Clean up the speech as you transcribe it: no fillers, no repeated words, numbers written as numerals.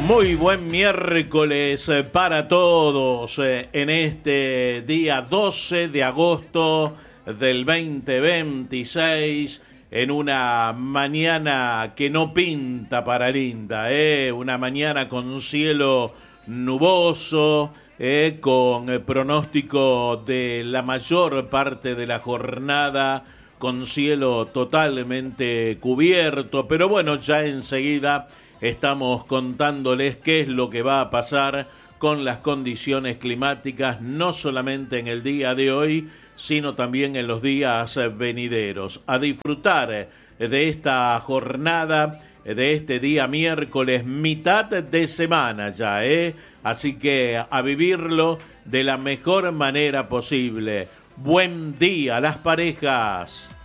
Muy buen miércoles para todos en este día 12 de agosto del 2026, en una mañana que no pinta para linda, una mañana con cielo nuboso, con pronóstico de la mayor parte de la jornada con cielo totalmente cubierto, pero bueno, ya enseguida estamos contándoles qué es lo que va a pasar con las condiciones climáticas, no solamente en el día de hoy, sino también en los días venideros. A disfrutar de esta jornada, de este día miércoles, mitad de semana ya, Así que a vivirlo de la mejor manera posible. Buen día a las parejas.